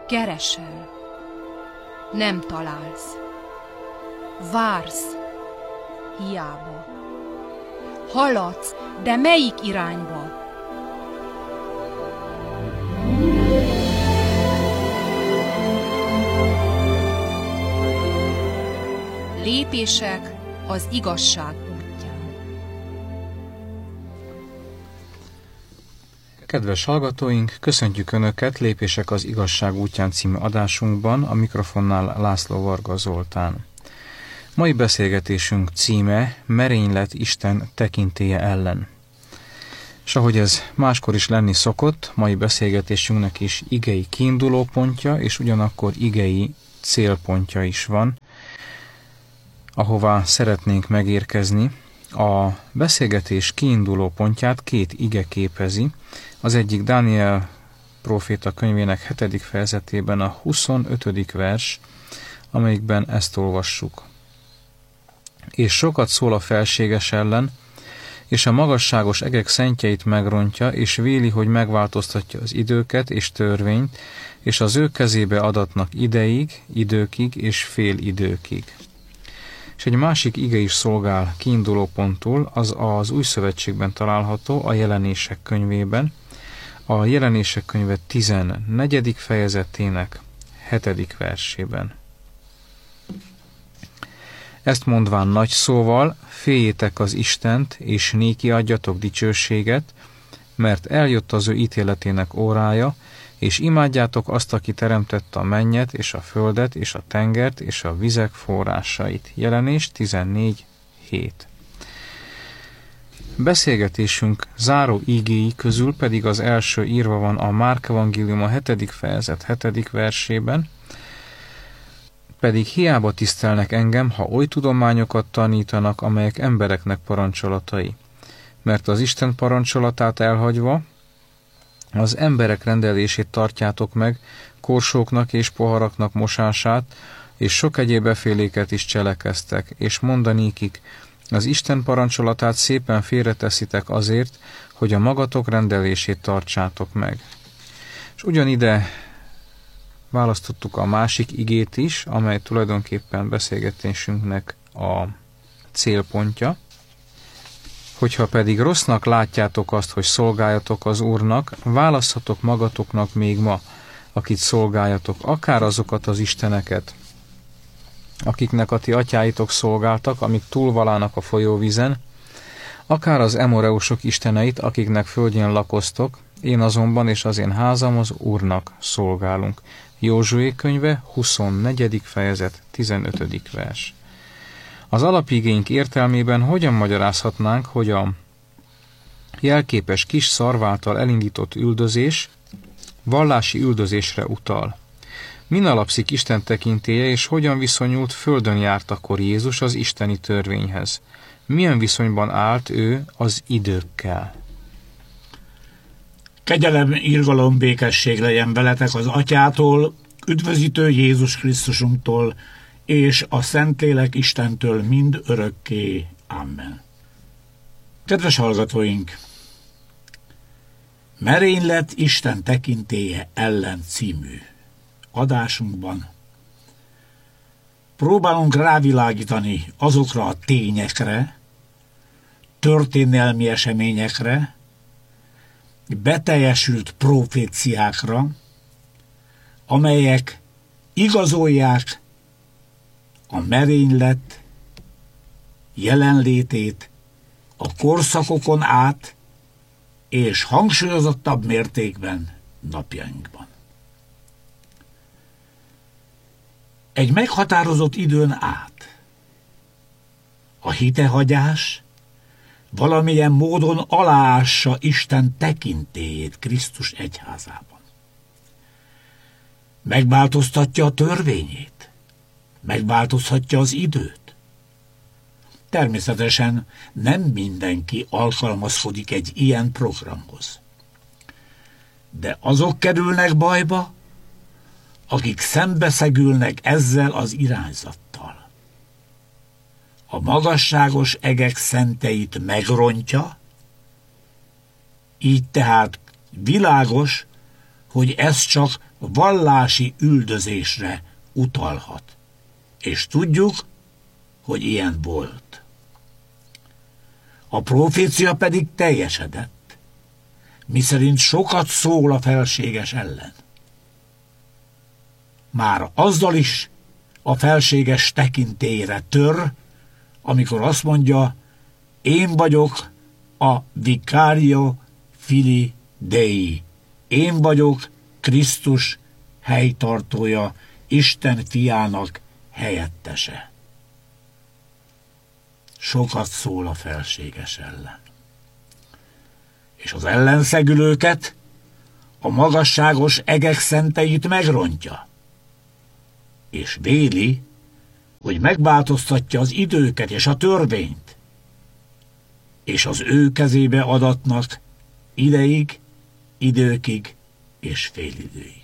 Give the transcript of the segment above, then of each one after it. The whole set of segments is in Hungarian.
Keresel, nem találsz. Vársz, hiába. Haladsz, de melyik irányba? Lépések az igazság útján. Kedves hallgatóink, köszöntjük Önöket Lépések az igazság útján című adásunkban, a mikrofonnál László Varga Zoltán. Mai beszélgetésünk címe Merénylet Isten tekintélye ellen. És ahogy ez máskor is lenni szokott, mai beszélgetésünknek is igei kiindulópontja, és ugyanakkor igei célpontja is van, ahová szeretnénk megérkezni. A beszélgetés kiinduló pontját két ige képezi. Az egyik Dániel próféta könyvének 7. fejezetében a 25. vers, amelyikben ezt olvassuk. És sokat szól a felséges ellen, és a magasságos egek szentjeit megrontja, és véli, hogy megváltoztatja az időket és törvényt, és az ő kezébe adatnak ideig, időkig és fél időkig. És egy másik ige is szolgál kiindulópontul, az Új Szövetségben található, a Jelenések könyvében, a Jelenések könyve 14. fejezetének 7. versében. Ezt mondván nagy szóval, féljétek az Istent, és néki adjatok dicsőséget, mert eljött az ő ítéletének órája, és imádjátok azt, aki teremtette a mennyet, és a földet, és a tengert, és a vizek forrásait. Jelenés 14.7. Beszélgetésünk záró igéi közül pedig az első írva van a Márk evangélium a 7. fejezet 7. versében, pedig hiába tisztelnek engem, ha oly tudományokat tanítanak, amelyek embereknek parancsolatai. Mert az Isten parancsolatát elhagyva, az emberek rendelését tartjátok meg, korsóknak és poharaknak mosását, és sok egyéb beféléket is cselekeztek, és mondanékik, az Isten parancsolatát szépen félreteszitek azért, hogy a magatok rendelését tartsátok meg. És ugyanide választottuk a másik igét is, amely tulajdonképpen beszélgetésünknek a célpontja. Hogyha pedig rossznak látjátok azt, hogy szolgáljatok az Úrnak, válasszatok magatoknak még ma, akit szolgáljatok, akár azokat az isteneket, akiknek a ti atyáitok szolgáltak, amik túlvalának a folyóvízen, akár az emoreusok isteneit, akiknek földjén lakoztok, én azonban és az én házam az Úrnak szolgálunk. Józsué könyve, 24. fejezet, 15. vers. Az alapigénk értelmében hogyan magyarázhatnánk, hogy a jelképes kis szarv által elindított üldözés vallási üldözésre utal? Min alapszik Isten tekintélye, és hogyan viszonyult földön járt akkor Jézus az isteni törvényhez? Milyen viszonyban állt ő az időkkel? Kegyelem, irgalom, békesség legyen veletek az Atyától, üdvözítő Jézus Krisztusunktól, és a Szentlélek Istentől mind örökké. Amen. Kedves hallgatóink! Merénylet Isten tekintélye ellen című adásunkban próbálunk rávilágítani azokra a tényekre, történelmi eseményekre, beteljesült proféciákra, amelyek igazolják a merénylet jelenlétét a korszakokon át, és hangsúlyozottabb mértékben napjainkban. Egy meghatározott időn át a hitehagyás valamilyen módon aláássa Isten tekintélyét Krisztus egyházában. Megváltoztatja a törvényét, megváltozhatja az időt. Természetesen nem mindenki alkalmazkodik egy ilyen programhoz. De azok kerülnek bajba, akik szembeszegülnek ezzel az irányzattal. A magasságos egek szenteit megrontja, így tehát világos, hogy ez csak vallási üldözésre utalhat. És tudjuk, hogy ilyen volt. A profécia pedig teljesedett, miszerint sokat szól a felséges ellen. Már azzal is a felséges tekintélyre tör, amikor azt mondja, én vagyok a Vicario Filii Dei. Én vagyok Krisztus helytartója, Isten fiának helyettese. Sokat szól a felséges ellen. És az ellenszegülőket, a magasságos egek szenteit megrontja. És véli, hogy megváltoztatja az időket és a törvényt, és az ő kezébe adatnak ideig, időkig és félidőig.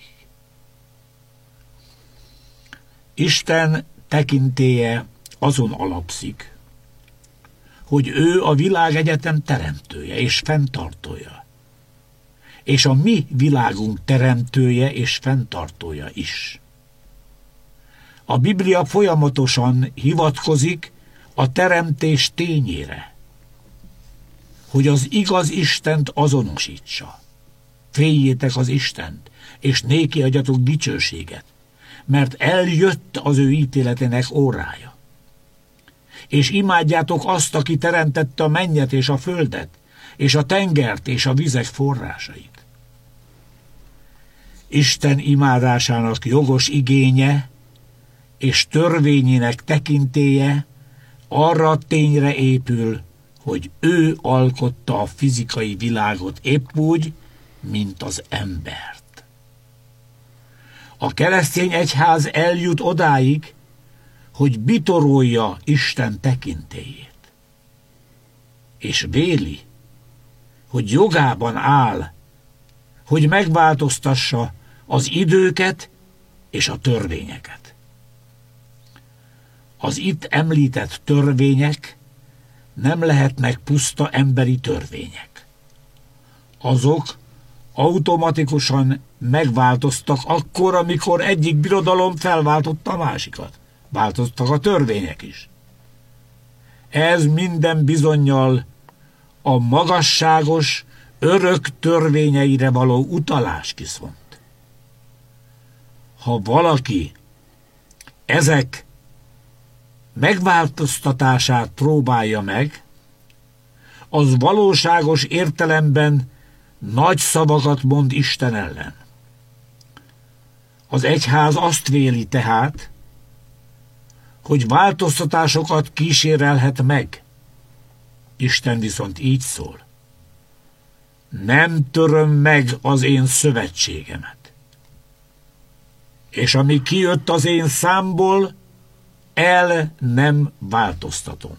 Isten tekintélye azon alapszik, hogy ő a világegyetem teremtője és fenntartója, és a mi világunk teremtője és fenntartója is. A Biblia folyamatosan hivatkozik a teremtés tényére, hogy az igaz Istent azonosítsa. Féljétek az Istent, és néki adjatok dicsőséget, mert eljött az ő ítéletének órája. És imádjátok azt, aki teremtette a mennyet és a földet, és a tengert és a vizek forrásait. Isten imádásának jogos igénye és törvényének tekintélye arra a tényre épül, hogy ő alkotta a fizikai világot épp úgy, mint az embert. A keresztény egyház eljut odáig, hogy bitorolja Isten tekintélyét, és véli, hogy jogában áll, hogy megváltoztassa az időket és a törvényeket. Az itt említett törvények nem lehetnek puszta emberi törvények. Azok automatikusan megváltoztak akkor, amikor egyik birodalom felváltotta a másikat. Változtak a törvények is. Ez minden bizonnyal a magasságos, örök törvényeire való utalás viszont. Ha valaki ezek megváltoztatását próbálja meg, az valóságos értelemben nagy szavakat mond Isten ellen. Az egyház azt véli tehát, hogy változtatásokat kísérelhet meg. Isten viszont így szól. Nem töröm meg az én szövetségemet. És ami kijött az én számból, el nem változtatom.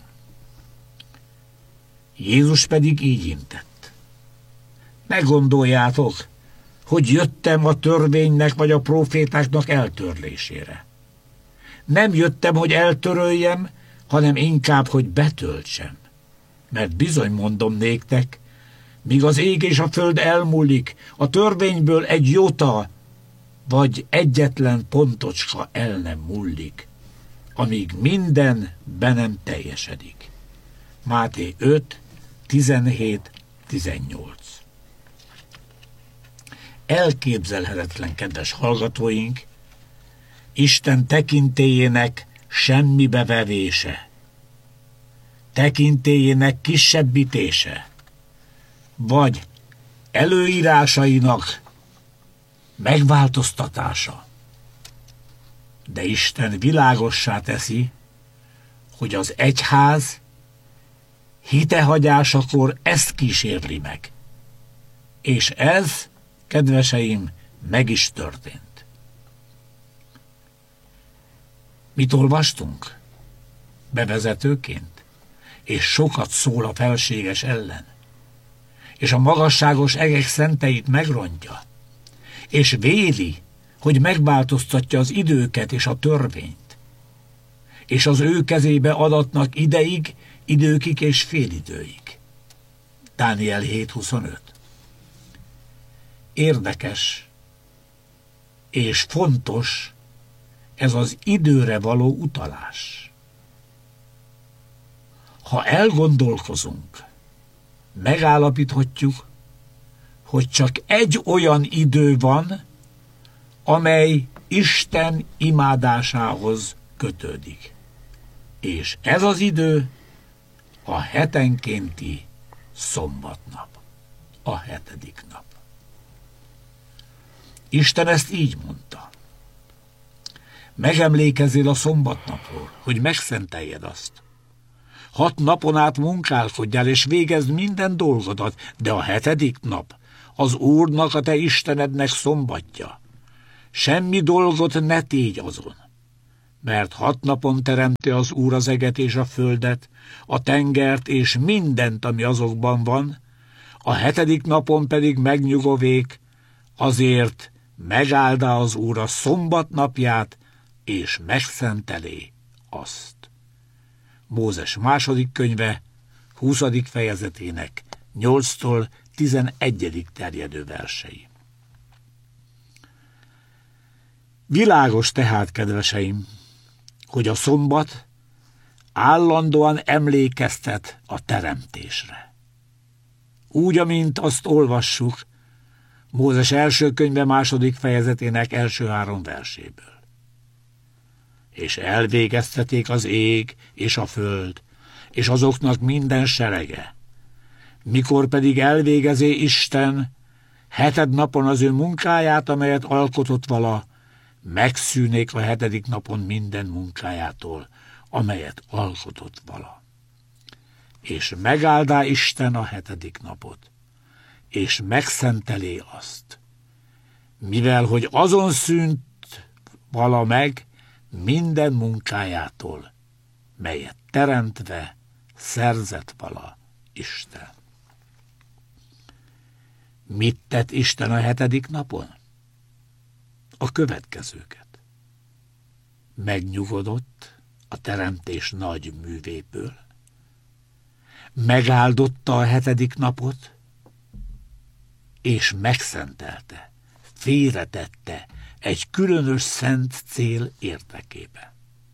Jézus pedig így intett. Ne gondoljátok, hogy jöttem a törvénynek vagy a profétáknak eltörlésére. Nem jöttem, hogy eltöröljem, hanem inkább, hogy betöltsem. Mert bizony mondom néktek, míg az ég és a föld elmúlik, a törvényből egy jóta vagy egyetlen pontocska el nem múlik, amíg minden be nem teljesedik. Máté 5, 17, 18. Elképzelhetetlen, kedves hallgatóink, Isten tekintélyének semmibe vevése, tekintélyének kisebbítése, vagy előírásainak megváltoztatása. De Isten világossá teszi, hogy az egyház hitehagyásakor ezt kísérli meg. És ez, kedveseim, meg is történt. Mit olvastunk? Bevezetőként? És sokat szól a felséges ellen. És a magasságos egek szenteit megrontja. És véli, hogy megváltoztatja az időket és a törvényt. És az ő kezébe adatnak ideig, időkig és félidőig. Dániel 7.25. Érdekes, és fontos ez az időre való utalás. Ha elgondolkozunk, megállapíthatjuk, hogy csak egy olyan idő van, amely Isten imádásához kötődik. És ez az idő a hetenkénti szombatnap, a 7. nap. Isten ezt így mondta. Megemlékezzél a szombatnapról, hogy megszenteljed azt. 6 napon át munkálkodjál, és végezd minden dolgodat, de a 7. nap az Úrnak, a te Istenednek szombatja. Semmi dolgot ne tégy azon, mert 6 napon teremti az Úr az eget és a földet, a tengert és mindent, ami azokban van, a 7. napon pedig megnyugovék, azért megáldá az Úr a szombat napját, és megszentelé azt. Mózes 2. könyve, 20. fejezetének 8-tól 11. terjedő versei. Világos tehát, kedveseim, hogy a szombat állandóan emlékeztet a teremtésre. Úgy, amint azt olvassuk Mózes 1. könyve 2. fejezetének első 3 verséből. És elvégezteték az ég és a föld, és azoknak minden serege. Mikor pedig elvégezé Isten 7. napon az ő munkáját, amelyet alkotott vala, megszűnék a 7. napon minden munkájától, amelyet alkotott vala. És megáldá Isten a 7. napot, és megszentelé azt, mivel hogy azon szűnt vala meg minden munkájától, melyet teremtve szerzett vala Isten. Mit tett Isten a 7. napon? A következőket. Megnyugodott a teremtés nagy művéből, megáldotta a 7. napot, és megszentelte, félretette egy különös szent cél érdekében.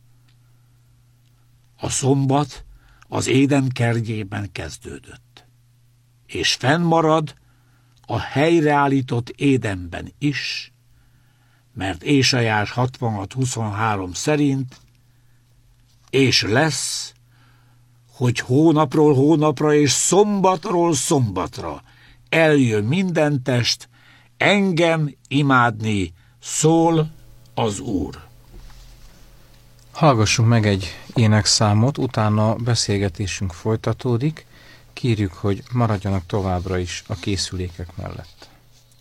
A szombat az Éden kertjében kezdődött, és fennmarad a helyreállított Édenben is, mert Ézsaiás 66:23 szerint és lesz, hogy hónapról hónapra és szombatról szombatra eljön minden test engem imádni, szól az Úr. Hallgassunk meg egy énekszámot, utána beszélgetésünk folytatódik. Kérjük, hogy maradjanak továbbra is a készülékek mellett.